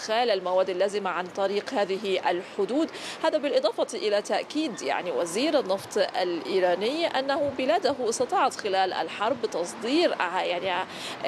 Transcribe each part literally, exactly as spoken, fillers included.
إدخال المواد اللازمة عن طريق هذه الحدود. هذا بالإضافة إلى تأكيد يعني وزير النفط الإيراني أنه بلاده استطاعت خلال الحرب تصدير يعني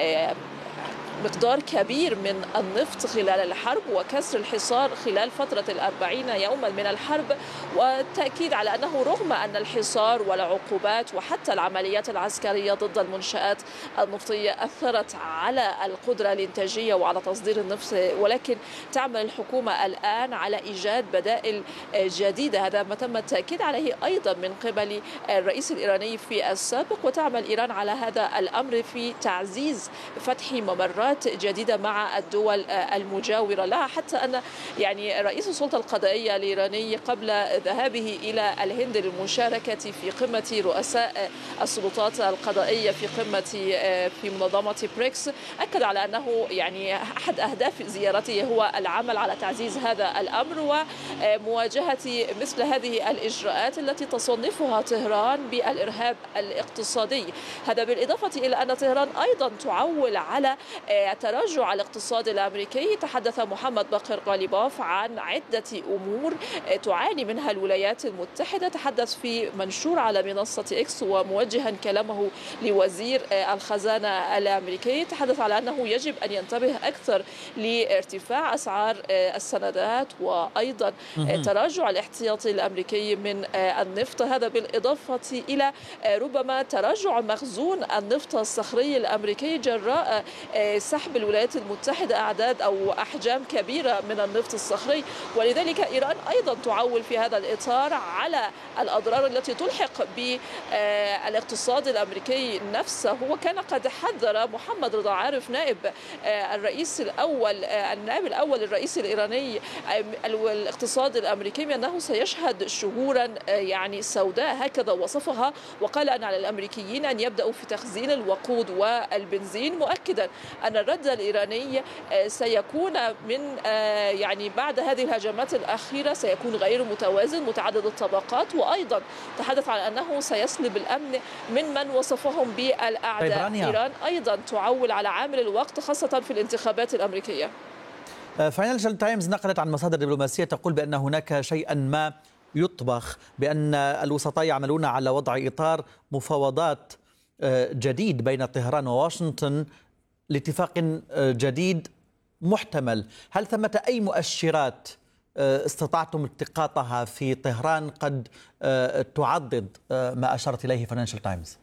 مقدار كبير من النفط خلال الحرب وكسر الحصار خلال فترة الأربعين يوما من الحرب، والتأكيد على أنه رغم أن الحصار والعقوبات وحتى العمليات العسكرية ضد المنشآت النفطية أثرت على القدرة الإنتاجية وعلى تصدير النفط، ولكن تعمل الحكومة الآن على إيجاد بدائل جديدة. هذا ما تم التأكيد عليه أيضا من قبل الرئيس الإيراني في السابق، وتعمل إيران على هذا الأمر في تعزيز فتح ممرات جديدة مع الدول المجاورة لها، حتى أن يعني رئيس السلطة القضائية الإيراني قبل ذهابه إلى الهند للمشاركة في قمة رؤساء السلطات القضائية في قمة في منظمة بريكس أكد على أنه يعني أحد أهداف زيارته هو العمل على تعزيز هذا الأمر ومواجهة مثل هذه الإجراءات التي تصنفها طهران بالإرهاب الاقتصادي. هذا بالإضافة إلى أن طهران أيضا تعول على تراجع الاقتصاد الأمريكي. تحدث محمد باقر غالباف عن عدة أمور تعاني منها الولايات المتحدة، تحدث في منشور على منصة إكس وموجها كلامه لوزير الخزانة الأمريكي، تحدث على أنه يجب أن ينتبه أكثر لارتفاع أسعار السندات وأيضا تراجع الاحتياطي الأمريكي من النفط. هذا بالإضافة إلى ربما تراجع مخزون النفط الصخري الأمريكي جراء سحب الولايات المتحدة أعداد أو أحجام كبيرة من النفط الصخري، ولذلك إيران أيضا تعول في هذا الإطار على الأضرار التي تلحق بالاقتصاد الأمريكي نفسه. وكان قد حذر محمد رضا عارف نائب الرئيس الأول النائب الأول الرئيس الإيراني الاقتصاد الأمريكي بأنه سيشهد شهورا يعني سوداء، هكذا وصفها، وقال أن على الأمريكيين أن يبدأوا في تخزين الوقود والبنزين، مؤكدا أن الرد الإيراني سيكون من يعني بعد هذه الهجمات الأخيرة سيكون غير متوازن متعدد الطبقات، وأيضا تحدث عن أنه سيسلب الأمن من من وصفهم بالأعداء. إيران أيضا تعول على عامل الوقت خاصة في الانتخابات الأمريكية. فاينانشال تايمز نقلت عن مصادر دبلوماسية تقول بأن هناك شيئا ما يطبخ، بأن الوسطاء يعملون على وضع إطار مفاوضات جديد بين طهران وواشنطن لاتفاق جديد محتمل. هل ثمة أي مؤشرات استطعتم التقاطها في طهران قد تعضد ما أشارت إليه فاينانشال تايمز؟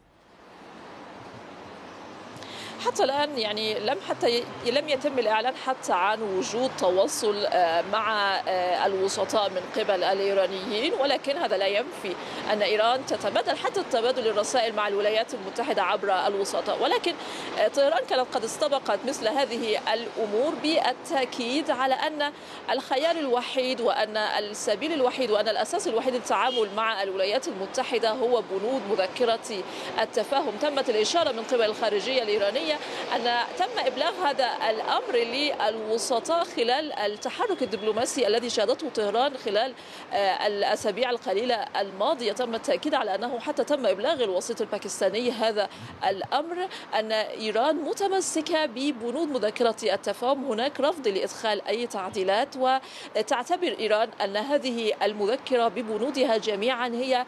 حتى الآن يعني لم حتى لم يتم الإعلان حتى عن وجود تواصل مع الوسطاء من قبل الإيرانيين، ولكن هذا لا ينفي أن إيران تتبادل حتى تبادل الرسائل مع الولايات المتحدة عبر الوسطاء. ولكن طهران كانت قد استبقت مثل هذه الأمور بالتأكيد على أن الخيار الوحيد وأن السبيل الوحيد وأن الأساس الوحيد للتعامل مع الولايات المتحدة هو بنود مذكرة التفاهم. تمت الإشارة من قبل الخارجية الإيرانية أن تم إبلاغ هذا الأمر للوسطاء خلال التحرك الدبلوماسي الذي شهدته طهران خلال الأسابيع القليلة الماضية. تم التأكيد على أنه حتى تم إبلاغ الوسيط الباكستاني هذا الأمر، أن إيران متمسكة ببنود مذكرة التفاهم، هناك رفض لإدخال أي تعديلات، وتعتبر إيران أن هذه المذكرة ببنودها جميعا هي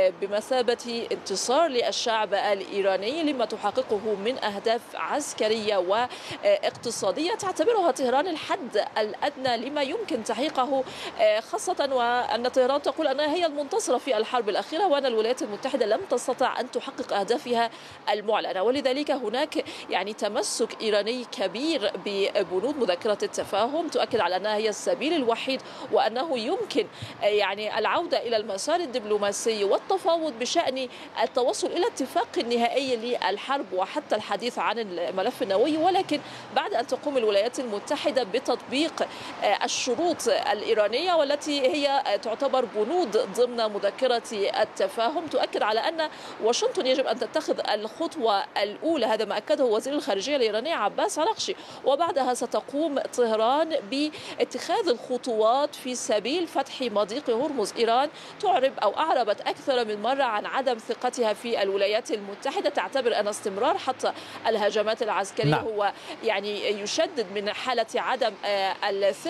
بمثابة انتصار للشعب الإيراني لما تحققه من أهداف عسكرية واقتصادية تعتبرها طهران الحد الأدنى لما يمكن تحقيقه، خاصة وأن طهران تقول أنها هي المنتصرة في الحرب الأخيرة وأن الولايات المتحدة لم تستطع أن تحقق أهدافها المعلنة، ولذلك هناك يعني تمسك إيراني كبير ببنود مذكرة التفاهم تؤكد على أنها هي السبيل الوحيد، وأنه يمكن يعني العودة إلى المسار الدبلوماسي والتفاوض بشأن التوصل إلى اتفاق نهائي للحرب وحتى الحديث عن الملف النووي، ولكن بعد أن تقوم الولايات المتحدة بتطبيق الشروط الإيرانية والتي هي تعتبر بنود ضمن مذكرة التفاهم. تؤكد على أن واشنطن يجب أن تتخذ الخطوة الأولى، هذا ما أكده وزير الخارجية الإيراني عباس عراقشي، وبعدها ستقوم طهران باتخاذ الخطوات في سبيل فتح مضيق هرمز. إيران تعرب أو أعربت أكثر من مرة عن عدم ثقتها في الولايات المتحدة، تعتبر أن استمرار حتى الهجمات العسكرية نعم. هو يعني يشدد من حالة عدم الثقة